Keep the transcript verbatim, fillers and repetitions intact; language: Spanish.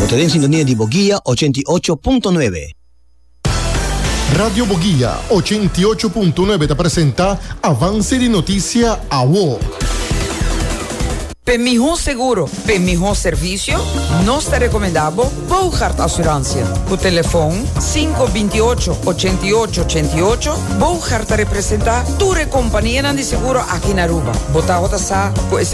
Potete in sintonia di Boguía ochenta y ocho punto nueve. Radio Boguía ochenta y ocho punto nueve te presenta Avance de Noticia A W O. Per mejor seguro, per mejor servicio, nós te recomendamos Bouchard Assurância. O telefone cinco dois oito, oito oito oito oito. Bouchard te representa tu companhia de seguro aqui na Aruba. Bota a sa